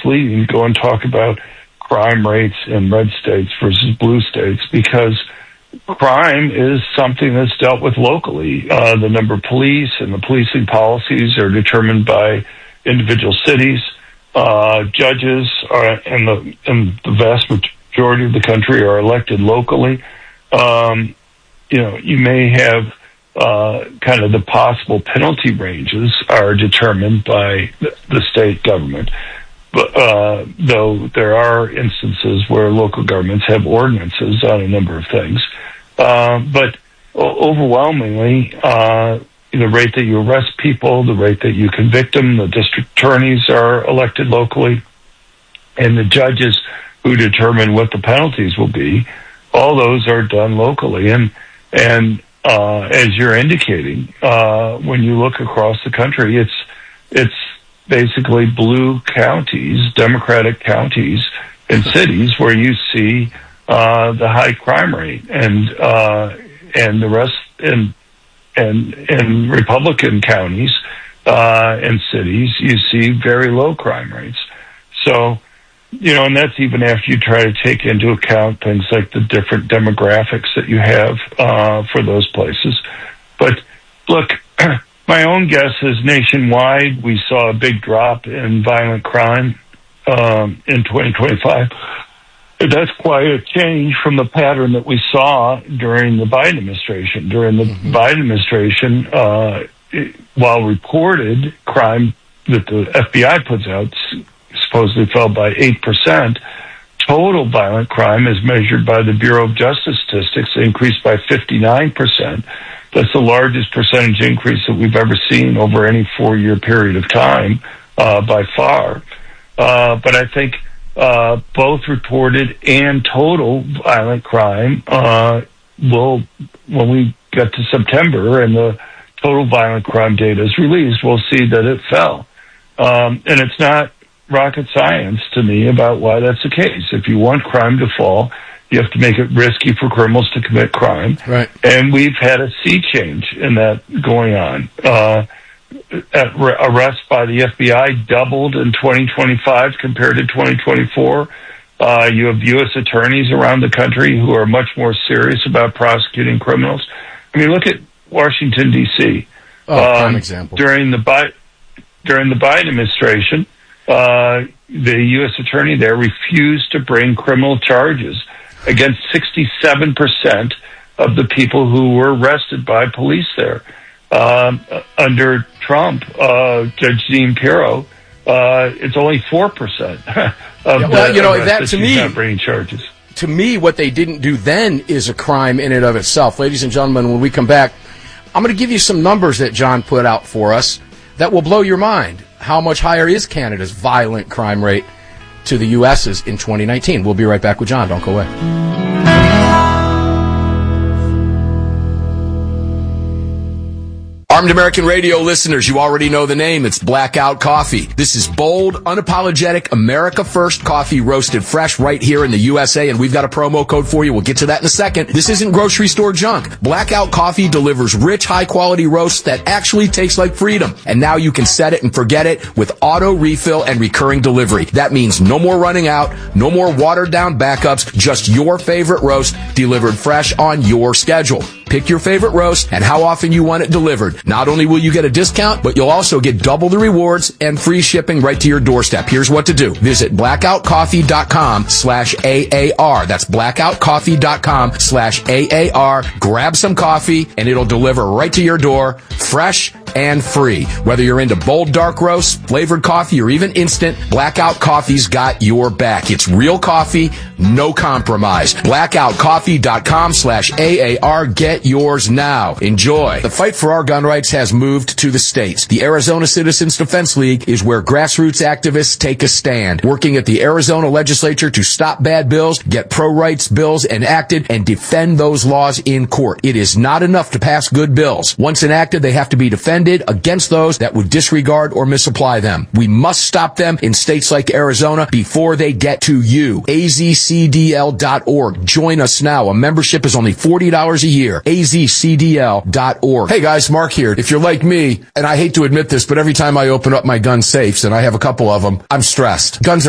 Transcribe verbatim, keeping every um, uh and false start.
misleading to go and talk about crime rates in red states versus blue states, because crime is something that's dealt with locally. Uh, the number of police and the policing policies are determined by individual cities. Uh, judges are, and the, and the vast majority of the country are elected locally. Um, you know, you may have uh, kind of the possible penalty ranges are determined by the, the state government. But, uh, though there are instances where local governments have ordinances on a number of things. Uh, but overwhelmingly, uh, the rate that you arrest people, the rate that you convict them, the district attorneys are elected locally, and the judges who determine what the penalties will be, all those are done locally. And, and, uh, as you're indicating, uh, when you look across the country, it's, it's basically blue counties, Democratic counties and cities where you see, uh, the high crime rate, and, uh, and the rest, and, and, in Republican counties, uh, and cities, you see very low crime rates. So, you know, and that's even after you try to take into account things like the different demographics that you have uh, for those places. But look, my own guess is nationwide we saw a big drop in violent crime um, in twenty twenty-five. That's quite a change from the pattern that we saw during the Biden administration. During the mm-hmm. Biden administration, uh, it, while reported crime that the F B I puts out supposedly fell by eight percent, total violent crime as measured by the Bureau of Justice Statistics increased by fifty-nine percent. That's the largest percentage increase that we've ever seen over any four-year period of time, uh, by far. Uh, but I think uh, both reported and total violent crime uh, will, when we get to September and the total violent crime data is released, we'll see that it fell. Um, and it's not rocket science to me about why that's the case. If you want crime to fall, you have to make it risky for criminals to commit crime. Right. And we've had a sea change in that going on. Uh, arrests by the F B I doubled in twenty twenty-five compared to twenty twenty-four. Uh, you have U S attorneys around the country who are much more serious about prosecuting criminals. I mean, look at Washington, D C Oh, um, prime example. During the Bi- during the Biden administration, uh, the U S attorney there refused to bring criminal charges against sixty-seven percent of the people who were arrested by police there. Um, under Trump, uh, Judge Dean Pirro, uh, it's only four percent of yeah, well, the you know, arrests that that to she's me, not bringing charges. To me, what they didn't do then is a crime in and of itself. Ladies and gentlemen, when we come back, I'm going to give you some numbers that John put out for us that will blow your mind. How much higher is Canada's violent crime rate to the U S's in twenty nineteen? We'll be right back with John. Don't go away. Armed American Radio listeners, you already know the name. It's Blackout Coffee. This is bold, unapologetic, America First coffee roasted fresh right here in the U S A, and we've got a promo code for you. We'll get to that in a second. This isn't grocery store junk. Blackout Coffee delivers rich, high-quality roasts that actually taste like freedom. And now you can set it and forget it with auto refill and recurring delivery. That means no more running out, no more watered-down backups, just your favorite roast delivered fresh on your schedule. Pick your favorite roast and how often you want it delivered. Not only will you get a discount, but you'll also get double the rewards and free shipping right to your doorstep. Here's what to do. Visit blackoutcoffee.com slash AAR. That's blackoutcoffee.com slash AAR. Grab some coffee and it'll deliver right to your door, fresh and free. Whether you're into bold dark roasts, flavored coffee, or even instant, Blackout Coffee's got your back. It's real coffee, no compromise. blackoutcoffee.com slash AAR. Get yours now. Enjoy. The fight for our gun rights has moved to the states. The Arizona Citizens Defense League is where grassroots activists take a stand, working at the Arizona legislature to stop bad bills, get pro-rights bills enacted, and defend those laws in court. It is not enough to pass good bills. Once enacted, they have to be defended against those that would disregard or misapply them. We must stop them in states like Arizona before they get to you. A Z C D L dot org. Join us now. A membership is only forty dollars a year. A Z C D L dot org. Hey guys, Mark here. If you're like me, and I hate to admit this, but every time I open up my gun safes, and I have a couple of them, I'm stressed. Guns are